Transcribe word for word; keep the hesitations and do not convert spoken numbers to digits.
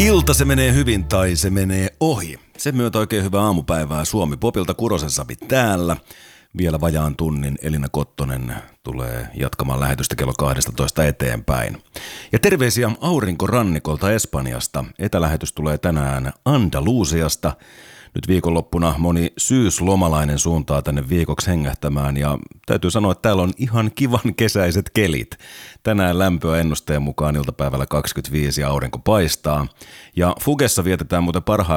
Ilta se menee hyvin tai se menee ohi. Sen myötä oikein hyvää aamupäivää Suomi Popilta. Kurosen Sabi täällä. Vielä vajaan tunnin Elina Kottonen tulee jatkamaan lähetystä kello kaksitoista eteenpäin. Ja terveisiä aurinkorannikolta Espanjasta. Etälähetys tulee tänään Andalusiasta. Nyt viikonloppuna moni syyslomalainen suuntaa tänne viikoksi hengähtämään ja täytyy sanoa, että täällä on ihan kivan kesäiset kelit. Tänään lämpöä ennusteen mukaan iltapäivällä kaksikymmentäviisi ja aurinko paistaa. Ja Fugessa vietetään muuten parhaillaan